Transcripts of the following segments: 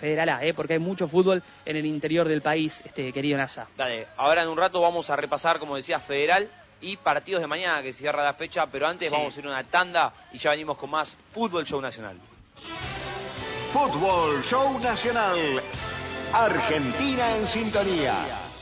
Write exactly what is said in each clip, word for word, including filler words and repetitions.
Federal A, ¿eh? Porque hay mucho fútbol en el interior del país, este querido NASA. Dale, ahora en un rato vamos a repasar, como decía, Federal y partidos de mañana que cierra la fecha, pero antes sí. Vamos a ir a una tanda y ya venimos con más Fútbol Show Nacional. Fútbol Show Nacional. Argentina en sintonía.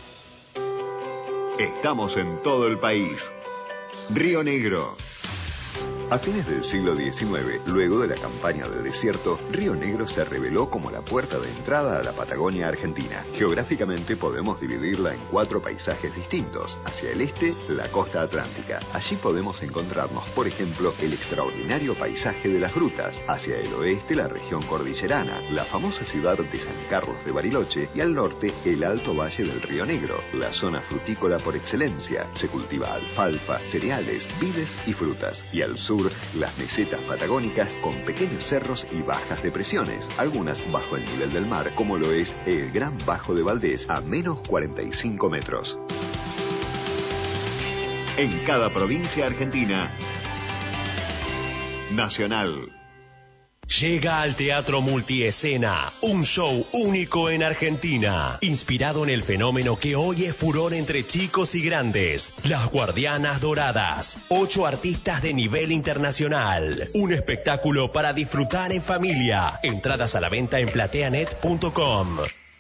Estamos en todo el país. Río Negro. A fines del siglo diecinueve, luego de la campaña de desierto, Río Negro se reveló como la puerta de entrada a la Patagonia Argentina. Geográficamente podemos dividirla en cuatro paisajes distintos. Hacia el este, la costa atlántica. Allí podemos encontrarnos, por ejemplo, el extraordinario paisaje de las grutas. Hacia el oeste, la región cordillerana, la famosa ciudad de San Carlos de Bariloche, y al norte, el alto valle del Río Negro, la zona frutícola por excelencia. Se cultiva alfalfa, cereales, vides y frutas. Y al sur, las mesetas patagónicas con pequeños cerros y bajas depresiones, algunas bajo el nivel del mar, como lo es el Gran Bajo de Valdés a menos cuarenta y cinco metros. En cada provincia argentina, Nacional. Llega al Teatro Multiescena, un show único en Argentina, inspirado en el fenómeno que hoy es furor entre chicos y grandes, Las Guardianas Doradas, ocho artistas de nivel internacional, un espectáculo para disfrutar en familia, entradas a la venta en plateanet punto com.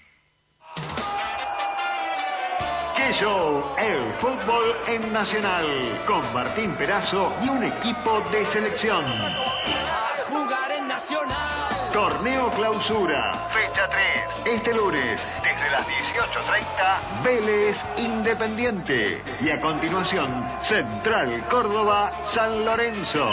¡Qué show! El fútbol en Nacional, con Martín Perazo y un equipo de selección. Torneo Clausura, fecha tres, este lunes, desde las dieciocho treinta, Vélez Independiente. Y a continuación, Central Córdoba, San Lorenzo.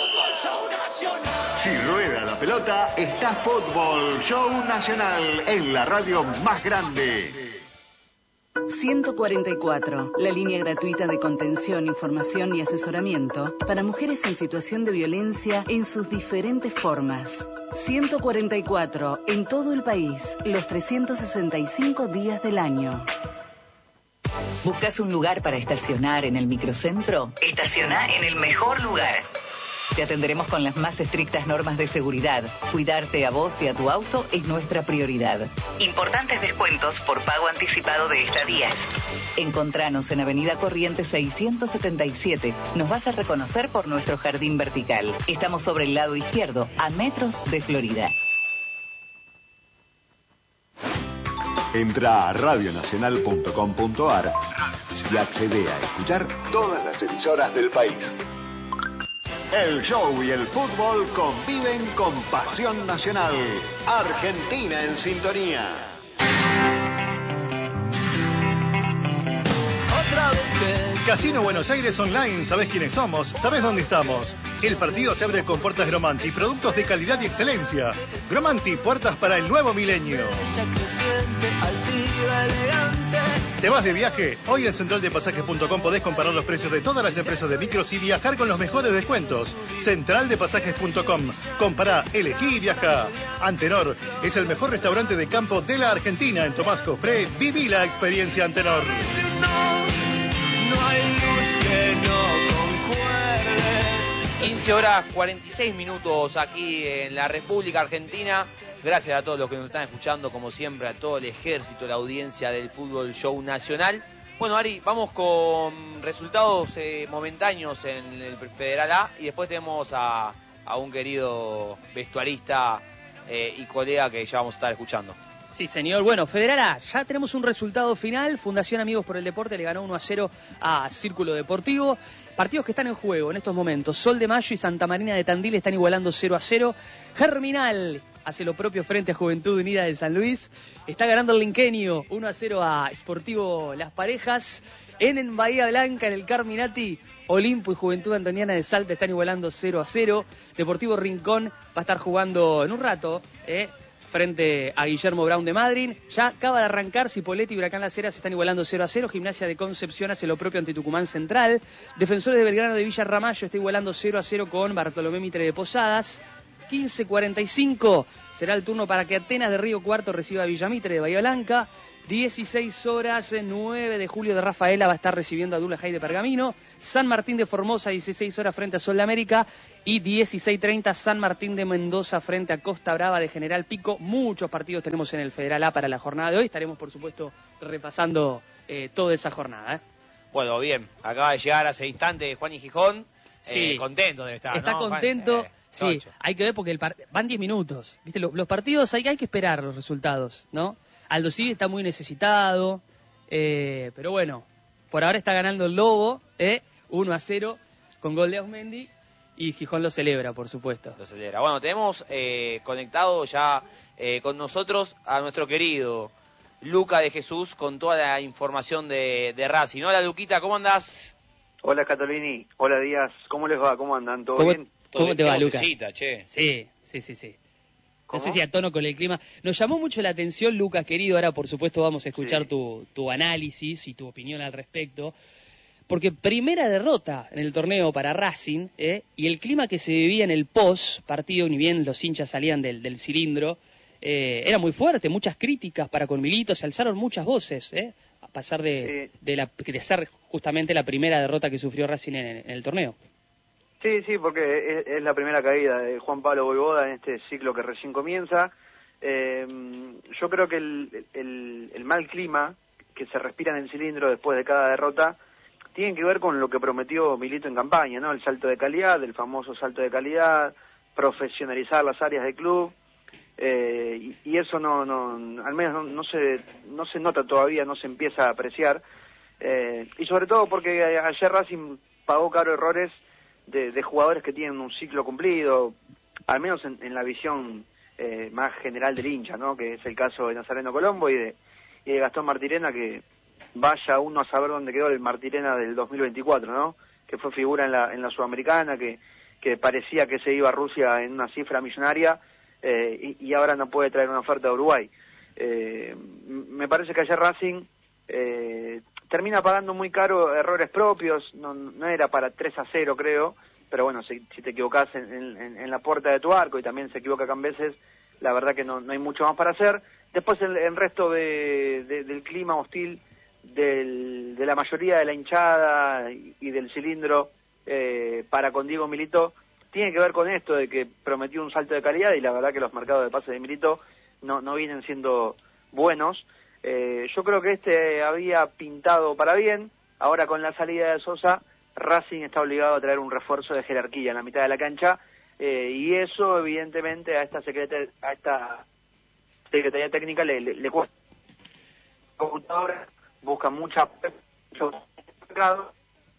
Si rueda la pelota, está Fútbol Show Nacional en la radio más grande. ciento cuarenta y cuatro, la línea gratuita de contención, información y asesoramiento para mujeres en situación de violencia en sus diferentes formas. ciento cuarenta y cuatro, en todo el país, los trescientos sesenta y cinco días del año. ¿Buscas un lugar para estacionar en el microcentro? Estaciona en el mejor lugar. Te atenderemos con las más estrictas normas de seguridad. Cuidarte a vos y a tu auto es nuestra prioridad. Importantes descuentos por pago anticipado de estadías. Encontranos en Avenida Corrientes seiscientos setenta y siete. Nos vas a reconocer por nuestro jardín vertical. Estamos sobre el lado izquierdo, a metros de Florida. Entra a radio nacional punto com punto a r y accede a escuchar todas las emisoras del país. El show y el fútbol conviven con pasión nacional. Argentina en sintonía. Otra vez que... Casino Buenos Aires Online, ¿sabés quiénes somos? ¿Sabés dónde estamos? El partido se abre con puertas Gromanti, productos de calidad y excelencia. Gromanti, puertas para el nuevo milenio. ¿Te vas de viaje? Hoy en central de pasajes punto com podés comparar los precios de todas las empresas de micros y viajar con los mejores descuentos. central de pasajes punto com. Compará, elegí y viajá. Antenor es el mejor restaurante de campo de la Argentina. En Tomás Cofré, viví la experiencia Antenor. No hay luz que no concuerde. quince horas cuarenta y seis minutos aquí en la República Argentina. Gracias a todos los que nos están escuchando, como siempre, a todo el ejército, la audiencia del Fútbol Show Nacional. Bueno, Ari, vamos con resultados eh, momentáneos en el Federal A y después tenemos a, a un querido vestuarista eh, y colega que ya vamos a estar escuchando. Sí, señor. Bueno, Federal A, ya tenemos un resultado final. Fundación Amigos por el Deporte le ganó uno a cero a Círculo Deportivo. Partidos que están en juego en estos momentos. Sol de Mayo y Santa Marina de Tandil están igualando cero a cero. Germinal hace lo propio frente a Juventud Unida de San Luis. Está ganando el Linquenio uno a cero a Sportivo Las Parejas. En Bahía Blanca, en el Carminati, Olimpo y Juventud Antoniana de Salta están igualando cero a cero. Deportivo Rincón va a estar jugando en un rato, eh, frente a Guillermo Brown de Madryn. Ya acaba de arrancar, Cipolletti y Huracán Las Heras están igualando cero a cero. Gimnasia de Concepción hace lo propio ante Tucumán Central. Defensores de Belgrano de Villa Ramallo está igualando cero a cero con Bartolomé Mitre de Posadas. quince cuarenta y cinco será el turno para que Atenas de Río Cuarto reciba a Villamitre de Bahía Blanca. dieciséis horas, nueve de julio de Rafaela va a estar recibiendo a Dulajay de Pergamino. San Martín de Formosa, dieciséis horas frente a Sol de América. Y dieciséis treinta San Martín de Mendoza frente a Costa Brava de General Pico. Muchos partidos tenemos en el Federal A para la jornada de hoy. Estaremos, por supuesto, repasando eh, toda esa jornada. ¿eh? Bueno, bien. Acaba de llegar hace instantes Juan y Gijón. Sí. Eh, contento debe estar, Está ¿no, contento. Juan? Eh, sí, Tocho. hay que ver porque el par... van diez minutos. ¿Viste? Los, los partidos hay, hay que esperar los resultados, ¿no? Aldo Civi está muy necesitado, eh, pero bueno, por ahora está ganando el Lobo, eh, uno a cero con gol de Ausmendi, y Gijón lo celebra, por supuesto. Lo celebra. Bueno, tenemos eh, conectado ya eh, con nosotros a nuestro querido Luca de Jesús con toda la información de, de Racing. Hola, Luquita, ¿cómo andás? Hola, Catolini. Hola, Díaz. ¿Cómo les va? ¿Cómo andan? ¿Todo ¿Cómo, bien? ¿cómo te va, Luca? Che. Sí, sí, sí, sí. No ¿Cómo? sé si a tono con el clima. Nos llamó mucho la atención, Lucas, querido. Ahora, por supuesto, vamos a escuchar Sí. tu, tu análisis y tu opinión al respecto. Porque primera derrota en el torneo para Racing, ¿eh? Y el clima que se vivía en el post-partido, ni bien los hinchas salían del, del cilindro, eh, era muy fuerte. Muchas críticas para con Milito, se alzaron muchas voces, ¿eh? A pasar de, Sí. de, la, de ser justamente la primera derrota que sufrió Racing en, en el torneo. Sí, sí, porque es, es la primera caída de Juan Pablo Voivoda en este ciclo que recién comienza. Eh, yo creo que el, el, el mal clima que se respira en el cilindro después de cada derrota tiene que ver con lo que prometió Milito en campaña, ¿no? El salto de calidad, el famoso salto de calidad, profesionalizar las áreas del club, eh, y, y eso no, no, al menos no, no se, no se nota todavía, no se empieza a apreciar, eh, y sobre todo porque ayer Racing pagó caro errores de, de jugadores que tienen un ciclo cumplido, al menos en, en la visión eh, más general del hincha, ¿no? Que es el caso de Nazareno Colombo y de, y de Gastón Martirena, que vaya uno a saber dónde quedó el Martirena del dos mil veinticuatro, ¿no? Que fue figura en la, en la Sudamericana, que, que parecía que se iba a Rusia en una cifra millonaria, eh, y, y ahora no puede traer una oferta de Uruguay. Eh, me parece que ayer Racing eh, termina pagando muy caro errores propios, no, no era para tres a cero, creo, pero bueno, si, si te equivocás en, en, en la puerta de tu arco y también se equivoca Cambeses, la verdad que no, no hay mucho más para hacer. Después el, el resto de, de, del clima hostil del, de la mayoría de la hinchada y, y del cilindro eh, para con Diego Milito tiene que ver con esto de que prometió un salto de calidad y la verdad que los mercados de pases de Milito no, no vienen siendo buenos. Eh, yo creo que este había pintado para bien, ahora con la salida de Sosa, Racing está obligado a traer un refuerzo de jerarquía en la mitad de la cancha, eh, y eso evidentemente a esta secretaria, a esta secretaría técnica le, le, le cuesta. Computadora busca mucha mercado.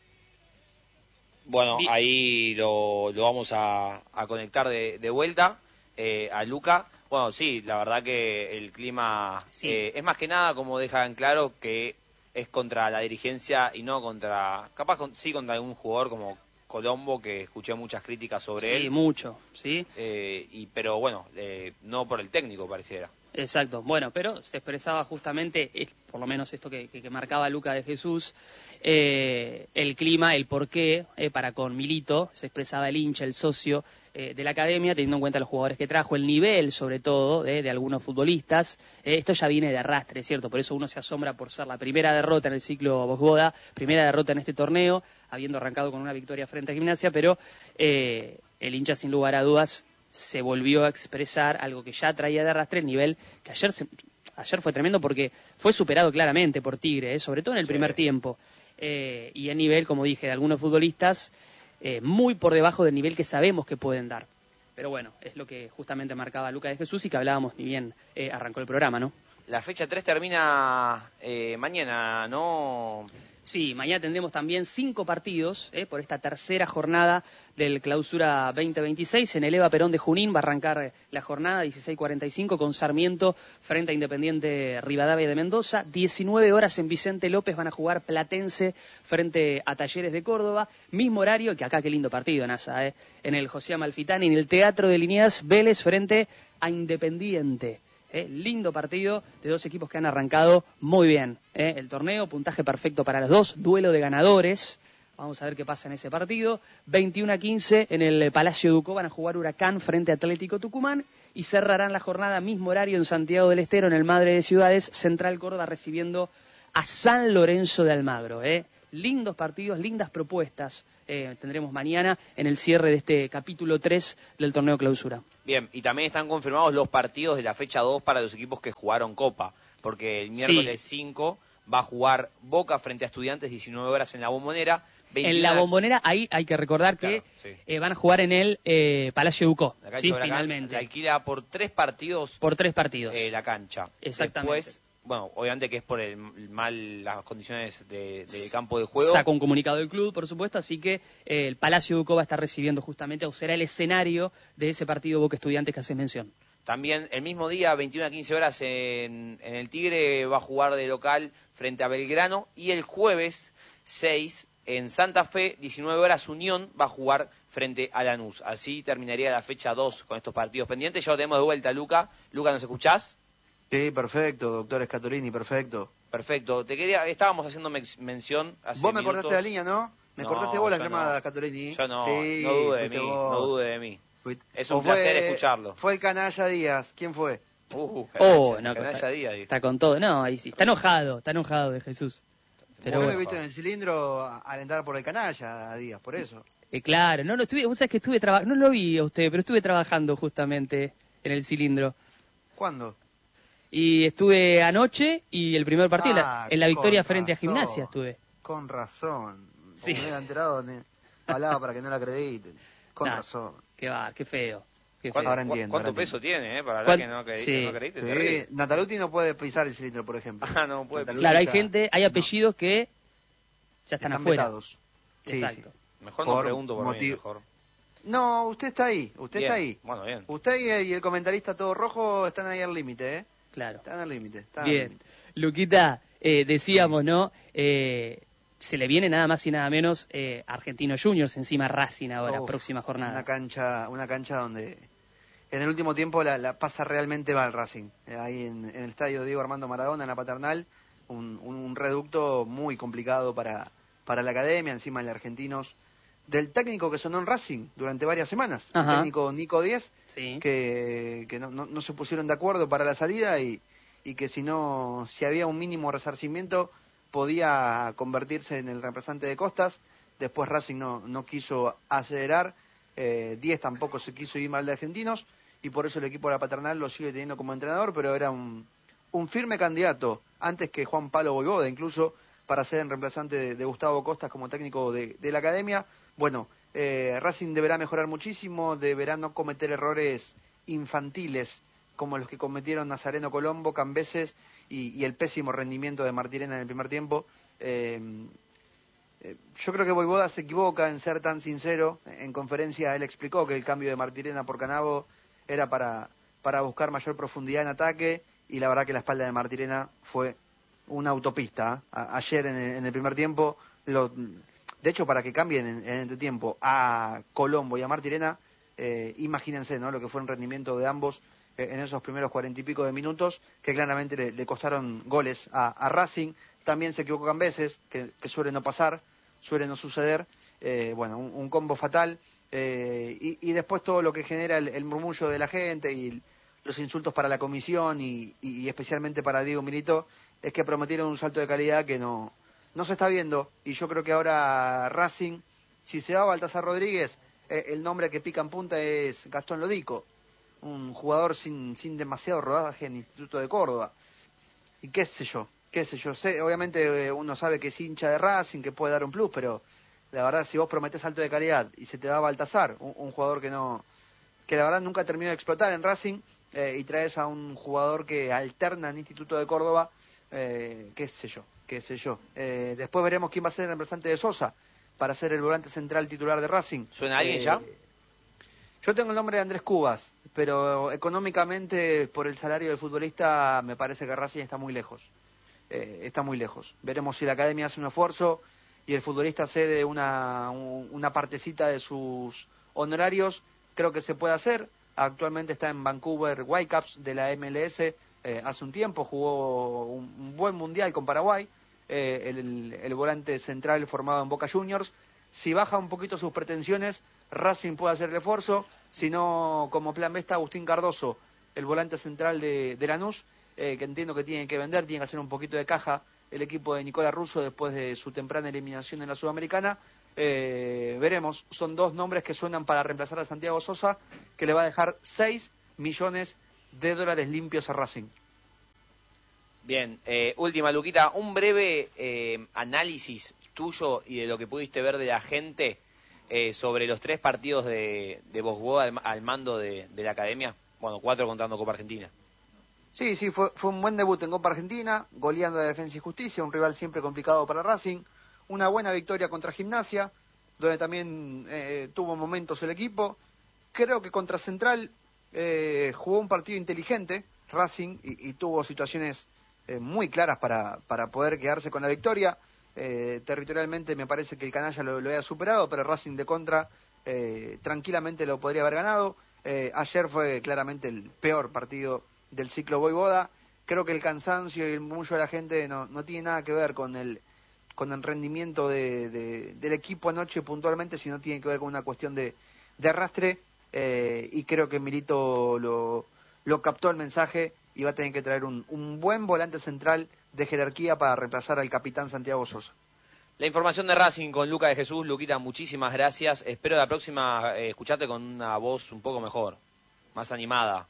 Bueno, Bien. ahí lo, lo vamos a, a conectar de, de vuelta eh, a Luca. Bueno, sí, la verdad que el clima Sí. eh, es más que nada, como dejan claro, que es contra la dirigencia y no contra, capaz con, sí contra algún jugador como Colombo, que escuché muchas críticas sobre Sí, él, mucho, ¿sí? eh, y pero bueno, eh, no por el técnico pareciera. Exacto, bueno, pero se expresaba justamente, es, por lo menos esto que, que, que marcaba Luca de Jesús, eh, el clima, el porqué, eh, para con Milito, se expresaba el hincha, el socio eh, de la academia, teniendo en cuenta los jugadores que trajo, el nivel sobre todo eh, de algunos futbolistas. Eh, esto ya viene de arrastre, ¿cierto? Por eso uno se asombra por ser la primera derrota en el ciclo Voivoda, primera derrota en este torneo, habiendo arrancado con una victoria frente a Gimnasia, pero eh, el hincha sin lugar a dudas se volvió a expresar algo que ya traía de arrastre, el nivel que ayer se, ayer fue tremendo porque fue superado claramente por Tigre, ¿eh? Sobre todo en el Sí. primer tiempo. Eh, y el nivel, como dije, de algunos futbolistas eh, muy por debajo del nivel que sabemos que pueden dar. Pero bueno, es lo que justamente marcaba Luca de Jesús y que hablábamos ni bien eh, arrancó el programa, ¿no? La fecha tres termina eh, mañana, ¿no? Sí, mañana tendremos también cinco partidos eh, por esta tercera jornada del Clausura veinte veintiséis. En el Eva Perón de Junín va a arrancar la jornada dieciséis cuarenta y cinco con Sarmiento frente a Independiente Rivadavia de Mendoza. diecinueve horas en Vicente López van a jugar Platense frente a Talleres de Córdoba. Mismo horario, que acá qué lindo partido, NASA, eh, en el José Amalfitani, en el Teatro de Liniers, Vélez frente a Independiente. Eh, lindo partido de dos equipos que han arrancado muy bien eh, el torneo, puntaje perfecto para los dos, duelo de ganadores, Vamos a ver qué pasa en ese partido. veintiuno a quince en el Palacio Ducó van a jugar Huracán frente a Atlético Tucumán y cerrarán la jornada mismo horario en Santiago del Estero, en el Madre de Ciudades, Central Córdoba recibiendo a San Lorenzo de Almagro. ¿eh? Lindos partidos, lindas propuestas eh, tendremos mañana en el cierre de este capítulo tres del torneo Clausura. Bien, y también están confirmados los partidos de la fecha dos para los equipos que jugaron Copa, porque el miércoles sí. cinco va a jugar Boca frente a Estudiantes, diecinueve horas en la Bombonera. En la Bombonera, ahí hay que recordar que claro, sí. eh, van a jugar en el eh, Palacio Ducó, la sí, Huracán, finalmente. La alquila por tres partidos. Por tres partidos. Eh, la cancha. Exactamente. Después, bueno, obviamente que es por el mal, las condiciones de, de campo de juego. Sacó un comunicado del club, por supuesto, así que eh, el Palacio Ducó va a estar recibiendo justamente, o será el escenario de ese partido Boca Estudiantes que haces mención. También el mismo día, veintiuno a quince horas, en, en el Tigre va a jugar de local frente a Belgrano. Y el jueves seis, en Santa Fe, diecinueve horas, Unión va a jugar frente a Lanús. Así terminaría la fecha dos con estos partidos pendientes. Ya lo tenemos de vuelta, Luca. Luca, ¿nos escuchás? Sí, perfecto, doctor Escatolini, perfecto. Perfecto. Te quería, estábamos haciendo mención hace Vos me minutos. cortaste la línea, ¿no? Me no, cortaste vos la llamada, no. Escatolini. Yo no, sí, no dude de mí, vos. no dude de mí. Fuiste. Es un fue, placer escucharlo. Fue el canalla Díaz, ¿quién fue? Uh, canalla, oh, no, canalla está, Díaz. Está con todo, no, ahí sí, está enojado, está enojado de Jesús. Pero vos lo he visto en el cilindro alentar por el canalla a Díaz, por eso. Eh, claro, no, no estuve, vos sabés que estuve trabajando, no lo vi a usted, pero estuve trabajando justamente en el cilindro. ¿Cuándo? Y estuve anoche y el primer partido, ah, en la victoria razón, frente a Gimnasia estuve. Con razón. Sí. Me hubiera enterado, ne, hablaba para que no la acrediten. Con nah, razón. Qué va, qué feo. Qué ¿Cuánto, ahora entiendo, ¿cuánto ahora peso entiendo. tiene, eh? Para hablar que no acredite, sí. no acredite, Sí, terrible. Nataluti no puede pisar el cilindro, por ejemplo. Ah, no puede Nataluti Claro, hay está- gente, hay apellidos no. que ya están, están afuera. vetados. Sí, Exacto. sí. Mejor Por no pregunto por motiv- mí, mejor. No, usted está ahí, usted Bien, está ahí. Bueno, bien. Usted y el, y el comentarista todo rojo están ahí al límite, ¿eh? Claro. Están al límite. están al Bien. límite. Luquita, eh, decíamos, ¿no? Eh, se le viene nada más y nada menos eh, Argentinos Juniors encima Racing ahora, Uf, próxima jornada. Una cancha, una cancha donde en el último tiempo la, la pasa realmente mal Racing. Eh, ahí en, en el estadio Diego Armando Maradona, en la Paternal, un, un, un reducto muy complicado para, para la academia, encima de Argentinos, del técnico que sonó en Racing durante varias semanas, Ajá. el técnico Nico Díez, Sí. que, que no, no, no se pusieron de acuerdo para la salida y, y que si no, si había un mínimo resarcimiento, podía convertirse en el reemplazante de Costas. Después Racing no, no quiso acelerar, eh, Díez tampoco se quiso ir mal de Argentinos, y por eso el equipo de la Paternal lo sigue teniendo como entrenador, pero era un, un firme candidato, antes que Juan Pablo Boivoda, incluso, para ser el reemplazante de, de Gustavo Costas como técnico de, de la academia. Bueno, eh, Racing deberá mejorar muchísimo, deberá no cometer errores infantiles como los que cometieron Nazareno Colombo, Cambeses y, y el pésimo rendimiento de Martirena en el primer tiempo. Eh, eh, yo creo que Boivoda se equivoca en ser tan sincero. En conferencia él explicó que el cambio de Martirena por Canavo era para, para buscar mayor profundidad en ataque, y la verdad que la espalda de Martirena fue una autopista. ¿eh? A, ayer en el, en el primer tiempo, lo, de hecho para que cambien en, en este tiempo a Colombo y a Martirena, eh, imagínense, ¿no?, lo que fue el rendimiento de ambos eh, en esos primeros cuarenta y pico de minutos, que claramente le, le costaron goles a, a Racing. También se equivocan veces, que, que suele no pasar, suele no suceder. Eh, bueno, un, un combo fatal. Eh, y, y después todo lo que genera el, el murmullo de la gente y los insultos para la comisión y, y, y especialmente para Diego Milito, es que prometieron un salto de calidad que no, no se está viendo. Y yo creo que ahora Racing, si se va a Baltasar Rodríguez, eh, el nombre que pica en punta es Gastón Lodico, un jugador sin, sin demasiado rodaje en el Instituto de Córdoba. Y qué sé yo, qué sé yo. Sé, obviamente eh, uno sabe que es hincha de Racing, que puede dar un plus, pero la verdad, si vos prometés salto de calidad y se te va a Baltasar, un, un jugador que no, que la verdad nunca terminó de explotar en Racing, eh, y traes a un jugador que alterna en Instituto de Córdoba, eh, qué sé yo, qué sé yo. Eh, después veremos quién va a ser el reemplazante de Sosa para ser el volante central titular de Racing. ¿Suena alguien eh, ya? Yo tengo el nombre de Andrés Cubas, pero económicamente, por el salario del futbolista, me parece que Racing está muy lejos. Eh, está muy lejos. Veremos si la academia hace un esfuerzo y el futbolista cede una, una partecita de sus honorarios. Creo que se puede hacer. Actualmente está en Vancouver Whitecaps de la M L S. Eh, hace un tiempo jugó un, un buen mundial con Paraguay. eh, el, el volante central formado en Boca Juniors. Si baja un poquito sus pretensiones, Racing puede hacer el esfuerzo. Si no, como plan B está Agustín Cardoso, el volante central de, de Lanús, eh, que entiendo que tiene que vender, tiene que hacer un poquito de caja el equipo de Nicolás Russo después de su temprana eliminación en la Sudamericana. Eh, veremos, son dos nombres que suenan para reemplazar a Santiago Sosa, que le va a dejar seis millones de dólares limpios a Racing. Bien, eh, última, Luquita, un breve eh, análisis tuyo y de lo que pudiste ver de la gente eh, sobre los tres partidos de, de Bosboa al, al mando de, de la academia, bueno, cuatro contando Copa Argentina. Sí, sí, fue, fue un buen debut en Copa Argentina, goleando a Defensa y Justicia, un rival siempre complicado para Racing, una buena victoria contra Gimnasia, donde también eh, tuvo momentos el equipo. Creo que contra Central eh, jugó un partido inteligente, Racing, y, y tuvo situaciones eh, muy claras para, para poder quedarse con la victoria. Eh, territorialmente me parece que el canalla lo, lo había superado, pero Racing de contra eh, tranquilamente lo podría haber ganado. Eh, ayer fue claramente el peor partido del ciclo Voivoda. Creo que el cansancio y el murmullo de la gente no, no tiene nada que ver con el con el rendimiento de, de, del equipo anoche puntualmente, sino tiene que ver con una cuestión de, de arrastre, eh, y creo que Milito lo, lo captó el mensaje y va a tener que traer un, un buen volante central de jerarquía para reemplazar al capitán Santiago Sosa. La información de Racing con Luca de Jesús. Luquita, muchísimas gracias. Espero la próxima eh, escucharte con una voz un poco mejor, más animada.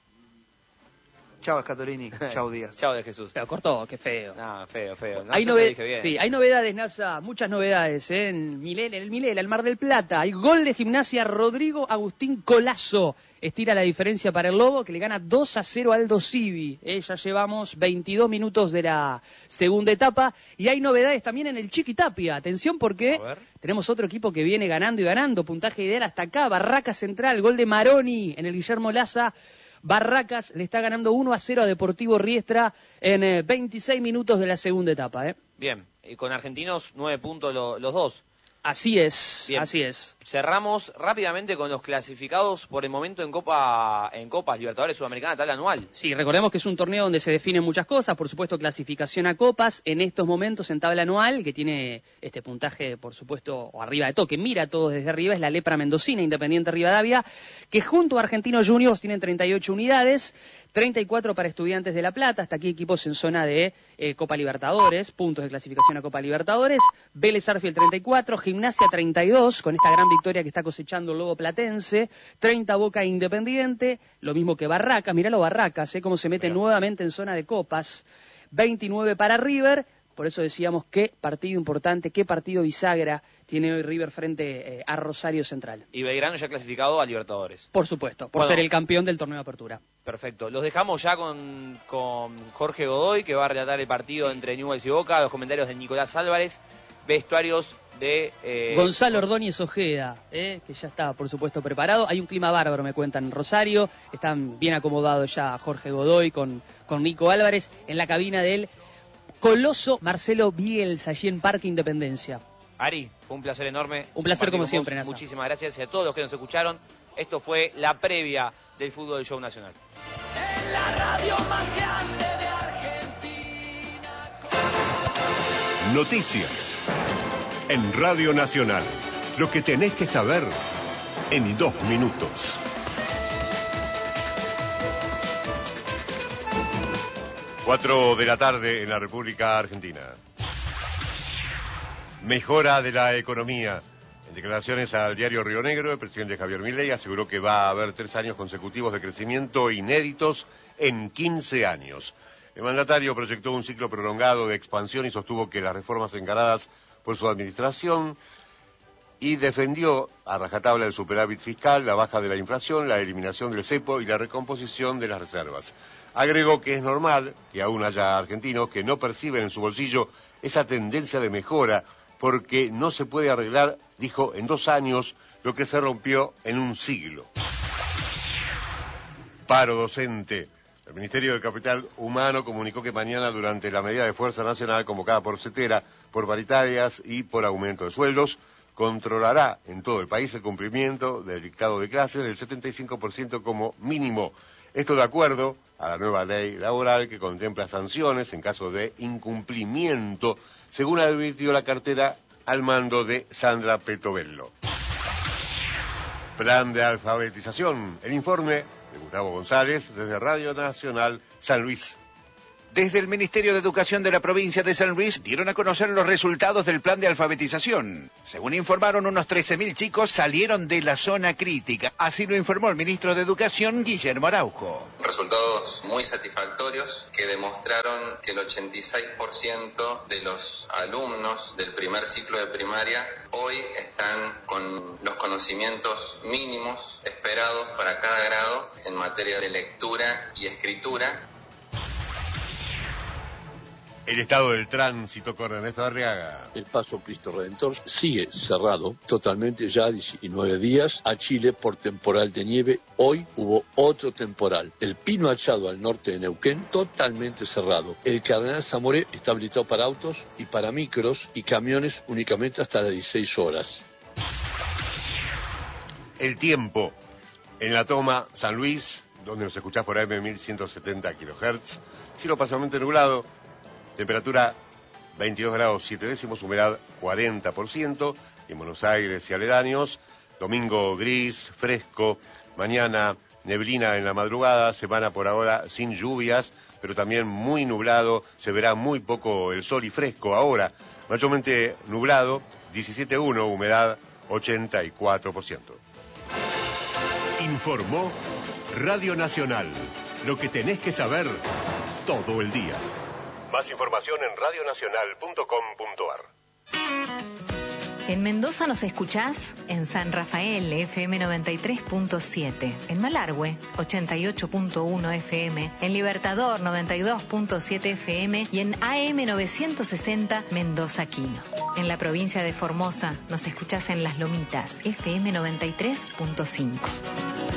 Chao, Scatolini. Chao, Díaz. Chao de Jesús. Pero cortó, qué feo. No, feo, feo. No hay, sé nove- si lo dije bien. sí, hay novedades, Nasa, muchas novedades, ¿eh? En Milela, en el Milela, el Mar del Plata. Hay gol de Gimnasia, Rodrigo Agustín Colazo. Estira la diferencia para el Lobo, que le gana dos a cero al Aldo Civi. ¿eh? Ya llevamos veintidós minutos de la segunda etapa. Y hay novedades también en el Chiquitapia. Atención porque tenemos otro equipo que viene ganando y ganando. Puntaje ideal hasta acá. Barracas Central, gol de Maroni en el Guillermo Laza. Barracas le está ganando uno a cero a Deportivo Riestra en eh, veintiséis minutos de la segunda etapa. ¿eh? Bien, y con Argentinos nueve puntos lo, los dos. Así es, Bien. así es. Cerramos rápidamente con los clasificados por el momento en Copa en Copas Libertadores Sudamericana, tabla anual. Sí, recordemos que es un torneo donde se definen muchas cosas, por supuesto clasificación a copas, en estos momentos en tabla anual, que tiene este puntaje, por supuesto, o arriba de toque, mira a todos desde arriba, es la Lepra Mendocina, Independiente Rivadavia, que junto a Argentinos Juniors tienen treinta y ocho unidades, treinta y cuatro para Estudiantes de La Plata, hasta aquí equipos en zona de eh, Copa Libertadores, puntos de clasificación a Copa Libertadores, Vélez Arfield treinta y cuatro, Gimnasia treinta y dos, con esta gran victoria que está cosechando el Lobo Platense, treinta Boca Independiente, lo mismo que Barracas, mirá los Barracas, eh, cómo se mete nuevamente en zona de copas, veintinueve para River, por eso decíamos qué partido importante, qué partido bisagra tiene hoy River frente eh, a Rosario Central. Y Belgrano ya clasificado a Libertadores. Por supuesto, por Bueno, ser el campeón del torneo de apertura. Perfecto. Los dejamos ya con, con Jorge Godoy, que va a relatar el partido sí. entre Newell's y Boca, los comentarios de Nicolás Álvarez, vestuarios de... Eh, Gonzalo Ordóñez Ojeda, eh, que ya está, por supuesto, preparado. Hay un clima bárbaro, me cuentan, en Rosario. Están bien acomodados ya Jorge Godoy con, con Nico Álvarez en la cabina del coloso Marcelo Bielsa, allí en Parque Independencia. Ari, fue un placer enorme. Un placer como siempre, Nasa. Muchísimas gracias a todos los que nos escucharon. Esto fue la previa del Fútbol del Show Nacional. En la radio más grande de Argentina. Noticias. En Radio Nacional. Lo que tenés que saber en dos minutos. Cuatro de la tarde en la República Argentina. Mejora de la economía. En declaraciones al diario Río Negro, el presidente Javier Milei aseguró que va a haber tres años consecutivos de crecimiento inéditos en quince años. El mandatario proyectó un ciclo prolongado de expansión y sostuvo que las reformas encaradas por su administración y defendió a rajatabla el superávit fiscal, la baja de la inflación, la eliminación del cepo y la recomposición de las reservas. Agregó que es normal que aún haya argentinos que no perciben en su bolsillo esa tendencia de mejora porque no se puede arreglar, dijo, en dos años lo que se rompió en un siglo. Paro docente. El Ministerio del Capital Humano comunicó que mañana, durante la medida de fuerza nacional convocada por CETERA, por paritarias y por aumento de sueldos, controlará en todo el país el cumplimiento del dictado de clases del setenta y cinco por ciento como mínimo. Esto de acuerdo a la nueva ley laboral que contempla sanciones en caso de incumplimiento, según advirtió la cartera al mando de Sandra Petovelo. Plan de alfabetización. El informe de Gustavo González desde Radio Nacional San Luis. Desde el Ministerio de Educación de la provincia de San Luis dieron a conocer los resultados del plan de alfabetización. Según informaron, unos trece mil chicos salieron de la zona crítica. Así lo informó el ministro de Educación, Guillermo Araujo. Resultados muy satisfactorios que demostraron que el ochenta y seis por ciento de los alumnos del primer ciclo de primaria hoy están con los conocimientos mínimos esperados para cada grado en materia de lectura y escritura. El estado del tránsito con Ernesto Arriaga. El paso Cristo Redentor sigue cerrado totalmente ya diecinueve días a Chile por temporal de nieve. Hoy hubo otro temporal. El Pino Achado al norte de Neuquén totalmente cerrado. El Cardenal Zamoré está habilitado para autos y para micros y camiones únicamente hasta las dieciséis horas. El tiempo en la toma San Luis, donde nos escuchás por A M mil ciento setenta kilohertz. Cielo parcialmente nublado. Temperatura veintidós grados siete décimos, humedad cuarenta por ciento, y en Buenos Aires y aledaños, domingo gris, fresco, mañana neblina en la madrugada, semana por ahora sin lluvias, pero también muy nublado, se verá muy poco el sol y fresco ahora, mayormente nublado, diecisiete uno, humedad ochenta y cuatro por ciento. Informó Radio Nacional, lo que tenés que saber todo el día. Más información en radio nacional punto com punto a r. En Mendoza nos escuchás en San Rafael, F M noventa y tres punto siete, en Malargüe, ochenta y ocho punto uno F M, en Libertador, noventa y dos punto siete F M y en A M novecientos sesenta Mendoza Quino. En la provincia de Formosa nos escuchás en Las Lomitas, F M noventa y tres punto cinco.